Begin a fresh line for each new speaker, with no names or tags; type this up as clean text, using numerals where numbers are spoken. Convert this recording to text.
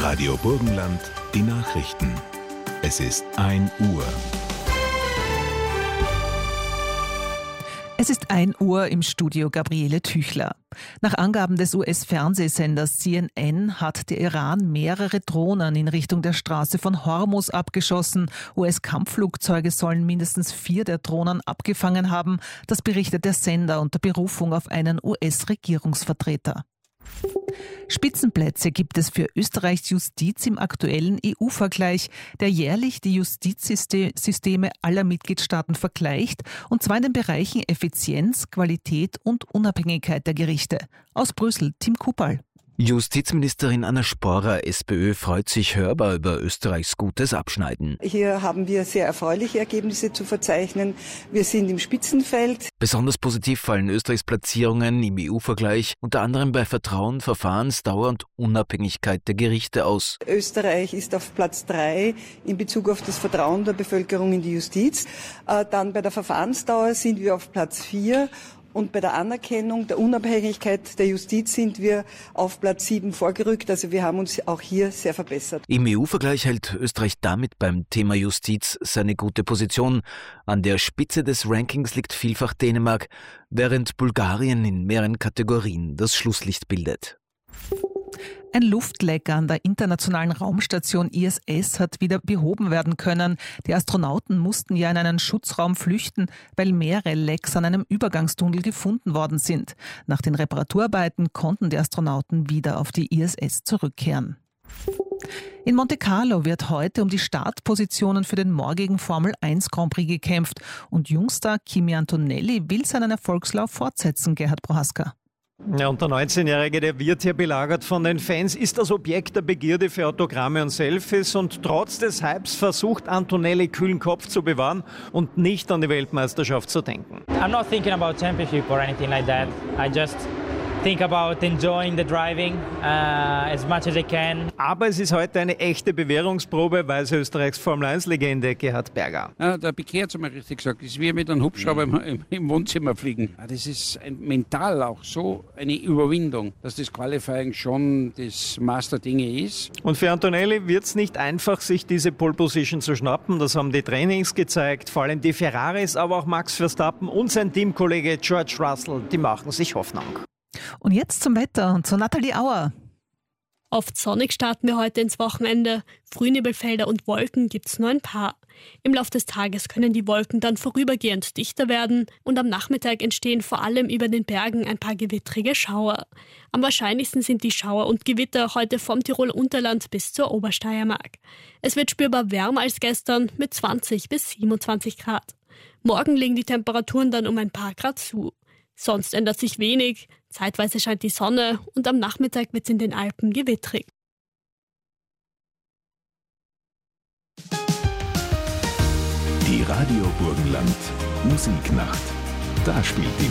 Radio Burgenland, die Nachrichten. Es ist 1 Uhr.
Es ist 1 Uhr im Studio Gabriele Tüchler. Nach Angaben des US-Fernsehsenders CNN hat der Iran mehrere Drohnen in Richtung der Straße von Hormuz abgeschossen. US-Kampfflugzeuge sollen mindestens 4 der Drohnen abgefangen haben. Das berichtet der Sender unter Berufung auf einen US-Regierungsvertreter. Spitzenplätze gibt es für Österreichs Justiz im aktuellen EU-Vergleich, der jährlich die Justizsysteme aller Mitgliedstaaten vergleicht, und zwar in den Bereichen Effizienz, Qualität und Unabhängigkeit der Gerichte. Aus Brüssel, Tim Kupal.
Justizministerin Anna Sporrer, SPÖ, freut sich hörbar über Österreichs gutes Abschneiden.
Hier haben wir sehr erfreuliche Ergebnisse zu verzeichnen. Wir sind im Spitzenfeld.
Besonders positiv fallen Österreichs Platzierungen im EU-Vergleich unter anderem bei Vertrauen, Verfahrensdauer und Unabhängigkeit der Gerichte aus.
Österreich ist auf Platz 3 in Bezug auf das Vertrauen der Bevölkerung in die Justiz. Dann bei der Verfahrensdauer sind wir auf Platz 4. Und bei der Anerkennung der Unabhängigkeit der Justiz sind wir auf Platz 7 vorgerückt. Also wir haben uns auch hier sehr verbessert.
Im EU-Vergleich hält Österreich damit beim Thema Justiz seine gute Position. An der Spitze des Rankings liegt vielfach Dänemark, während Bulgarien in mehreren Kategorien das Schlusslicht bildet.
Ein Luftleck an der internationalen Raumstation ISS hat wieder behoben werden können. Die Astronauten mussten ja in einen Schutzraum flüchten, weil mehrere Lecks an einem Übergangstunnel gefunden worden sind. Nach den Reparaturarbeiten konnten die Astronauten wieder auf die ISS zurückkehren. In Monte Carlo wird heute um die Startpositionen für den morgigen Formel 1 Grand Prix gekämpft. Und Jungstar Kimi Antonelli will seinen Erfolgslauf fortsetzen, Gerhard Prohaska.
Ja, und der 19-Jährige, der wird hier belagert von den Fans, ist das Objekt der Begierde für Autogramme und Selfies, und trotz des Hypes versucht Antonelli kühlen Kopf zu bewahren und nicht an die Weltmeisterschaft zu denken.
I'm not thinking about championship or anything like that. I just think about enjoying the driving as much as I can.
Aber es ist heute eine echte Bewährungsprobe, weiß Österreichs Formel-1-Legende Gerhard Berger.
Ja, der Piquet hat es mal richtig gesagt, es ist wie mit einem Hubschrauber im Wohnzimmer fliegen. Das ist mental auch so eine Überwindung, dass das Qualifying schon das Master-Dinge ist.
Und für Antonelli wird es nicht einfach, sich diese Pole-Position zu schnappen. Das haben die Trainings gezeigt, vor allem die Ferraris, aber auch Max Verstappen und sein Teamkollege George Russell, die machen sich Hoffnung.
Und jetzt zum Wetter und zu Nathalie Auer.
Oft sonnig starten wir heute ins Wochenende. Frühnebelfelder und Wolken gibt's nur ein paar. Im Laufe des Tages können die Wolken dann vorübergehend dichter werden und am Nachmittag entstehen vor allem über den Bergen ein paar gewittrige Schauer. Am wahrscheinlichsten sind die Schauer und Gewitter heute vom Tiroler Unterland bis zur Obersteiermark. Es wird spürbar wärmer als gestern mit 20 bis 27 Grad. Morgen legen die Temperaturen dann um ein paar Grad zu. Sonst ändert sich wenig, zeitweise scheint die Sonne und am Nachmittag wird es in den Alpen gewittrig.
Die Radio Burgenland Musiknacht. Da spielt die